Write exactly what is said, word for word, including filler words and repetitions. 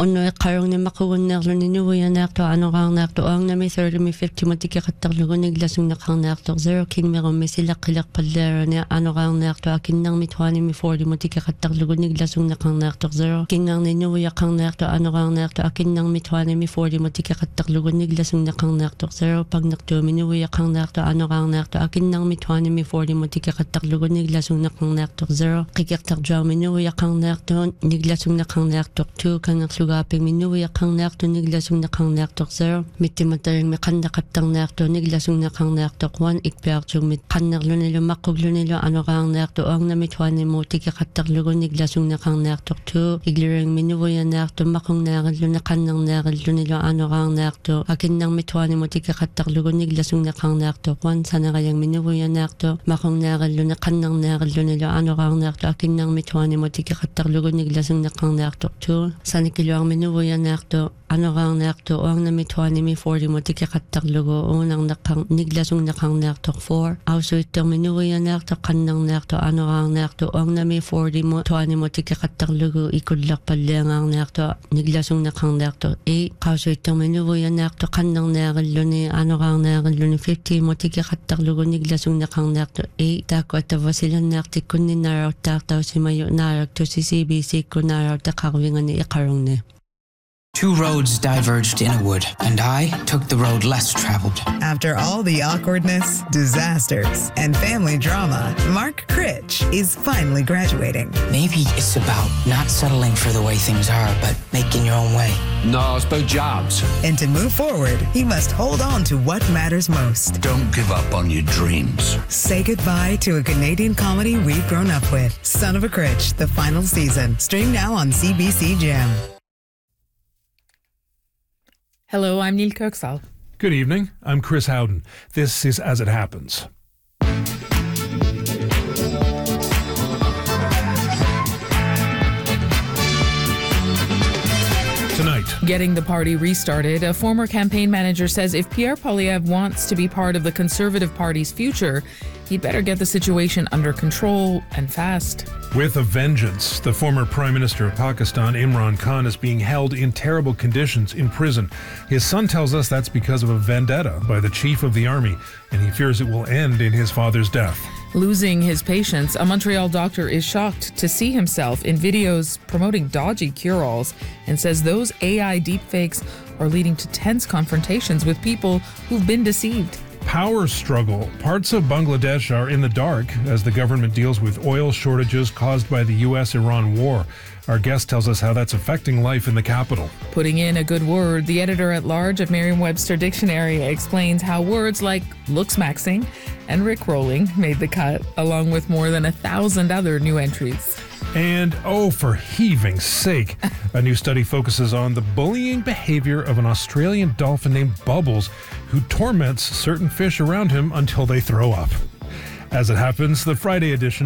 Onno iqarungni maqugunneerluni nuvianaartu anoraarnaartu aangami thirty mi fifty matikaqattarlugunik lasunneqarnaartu zero kingmerummi silaqqilaqpallaarani anoraarnaartu akinnarmi twenty mi forty matikaqattarlugunik lasunneqarnaartu zero kingarni nuviaqarnaartu anoraarnaartu akinnarmi twenty mi forty matikaqattarlugunik lasunneqarnaartu zero pagnertuumi nuviaqarnaartu anoraarnaartu akinnarmi twenty mi forty matikaqattarlugunik lasunneqarnaartu zero qikertarjuarmi nuviaqarnaartu niglasunneqarnaartu two kangerlugaaping minuiaqarnaartu niglasunneqarnaartu zero mittimataringmi qannaqattarnaartu niglasunneqarnaartu one ikpiartummit qannerlunilu maqqugluниlu anoraarnaartu aangami twenty mutikiqattarlugu niglasunneqarnaartu two igliring minuianaartu maqungnaariluni qannernaarillunilu anoraarnaartu akinnarmi twenty mutikiqattarlugu niglasunneqarnaartu one sanerayang minuianaartu maqungnaariluni qannernaarillunilu anoraarnaartu akinnarmi twenty mutikiqattarlugu niglasunneqarnaartu two sanikiluarmi nuvianaartu anoraarnaartu aangami twenty mi forty mutikiqattarlugu uunarneqqar niglasunneqarnaartu four ausuittermi nuvianaartu qannernaartu anoraarnaartu aangami forty twenty mutikiqattarlugu ikullerpalliangaarnaartu niglasunneqarnaartu eight qausuittermi nuvianaartu qannernaarilluni anoraarnaarilluni fifty mutikiqattarlugu niglasunneqarnaartu eight taakkuattavasilannaartikkunni naarauttaartausimayu naaraktusi C B C kunnaarauttaqarvingani iqarungne. Two roads diverged in a wood, and I took the road less traveled. After all the awkwardness, disasters, and family drama, Mark Critch is finally graduating. Maybe it's about not settling for the way things are, but making your own way. No, it's about jobs. And to move forward, he must hold on to what matters most. Don't give up on your dreams. Say goodbye to a Canadian comedy we've grown up with. Son of a Critch, the final season. Stream now on C B C Gem. Hello, I'm Neil Kirksall. Good evening. I'm Chris Howden. This is As It Happens. Tonight. Getting the party restarted, a former campaign manager says if Pierre Poilievre wants to be part of the Conservative Party's future, he'd better get the situation under control and fast. With a vengeance, the former Prime Minister of Pakistan, Imran Khan, is being held in terrible conditions in prison. His son tells us that's because of a vendetta by the chief of the army, and he fears it will end in his father's death. Losing his patience, a Montreal doctor is shocked to see himself in videos promoting dodgy cure-alls and says those A I deepfakes are leading to tense confrontations with people who've been deceived. Power struggle. Parts of Bangladesh are in the dark as the government deals with oil shortages caused by the U S Iran war. Our guest tells us how that's affecting life in the capital. Putting in a good word, the editor-at-large of Merriam-Webster Dictionary explains how words like looksmaxing and rickrolling made the cut, along with more than a thousand other new entries. And, oh, for heaving sake, a new study focuses on the bullying behavior of an Australian dolphin named Bubbles, who torments certain fish around him until they throw up. As it happens, the Friday edition